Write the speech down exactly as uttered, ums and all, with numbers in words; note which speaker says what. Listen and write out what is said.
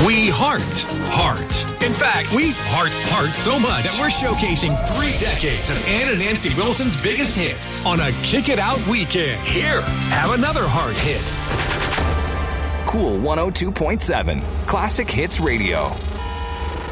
Speaker 1: We heart heart. In fact, we heart heart so much that we're showcasing three decades of Ann and Nancy Wilson's biggest hits on a Kick It Out weekend. Here, have another heart hit.
Speaker 2: Cool one oh two point seven, Classic Hits Radio.